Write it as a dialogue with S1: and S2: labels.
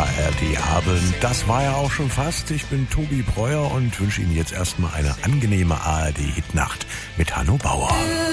S1: ARD haben. Das war ja auch schon fast. Ich bin Tobi Breuer und wünsche Ihnen jetzt erstmal eine angenehme ARD-Hitnacht mit Hanno Bauer.